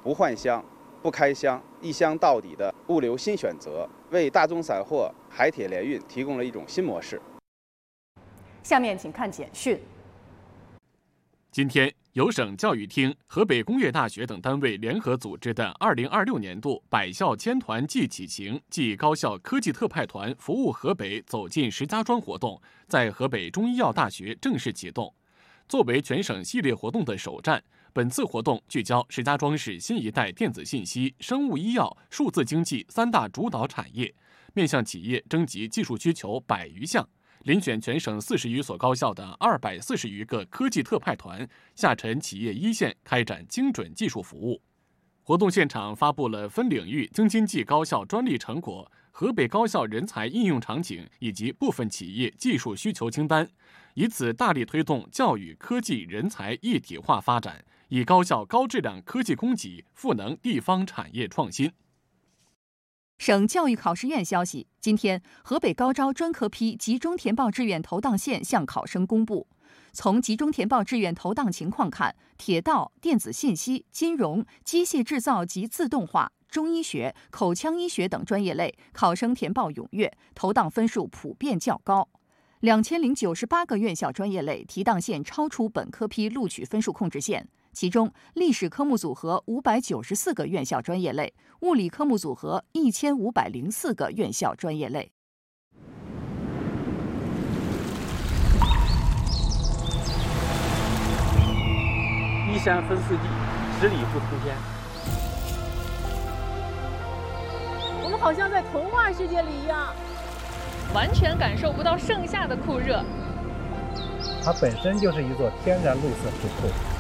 不换箱、不开箱、一箱到底的物流新选择，为大宗散货海铁联运提供了一种新模式。 下面请看简讯。 今天，由省教育厅、河北工业大学等单位联合组织的2026年度百校千团暨启晴暨高校科技特派团服务河北走进石家庄活动，在河北中医药大学正式启动。作为全省系列活动的首站，本次活动聚焦石家庄市新一代电子信息、生物医药、数字经济三大主导产业，面向企业征集技术需求100余项。遴选全省40余所高校的240余个科技特派团，下沉企业一线，开展精准技术服务。活动现场发布了分领域京津冀高校专利成果、河北高校人才应用场景以及部分企业技术需求清单，以此大力推动教育、科技、人才一体化发展，以高效高质量科技供给赋能地方产业创新。 省教育考试院消息，今天河北高招专科批集中填报志愿投档线向考生公布。从集中填报志愿投档情况看，铁道、电子信息、金融、机械制造及自动化、中医学、口腔医学等专业类考生填报踊跃，投档分数普遍较高。2098个院校专业类提档线超出本科批录取分数控制线。其中，历史科目组合594个院校专业类，物理科目组合1504个院校专业类。 依山分四季，十里不同天。 我们好像在童话世界里一样， 完全感受不到盛夏的酷热。 它本身就是一座天然绿色水库。